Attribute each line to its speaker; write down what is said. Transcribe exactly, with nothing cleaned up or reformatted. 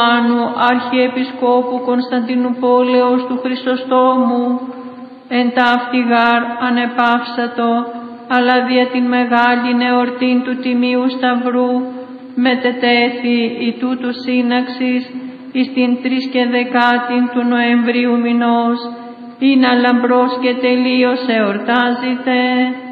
Speaker 1: Άνου Αρχιεπισκόπου Κωνσταντινουπόλεως του Χριστοστόμου, εν ταύτη γάρ ανεπαύσατο, αλλά δια την μεγάλη εορτήν του Τιμίου Σταυρού, μετετέθη η τούτου σύναξης εις την τρεις και δεκάτην του Νοεμβρίου μηνός, είναι λαμπρός και τελείως εορτάζεται.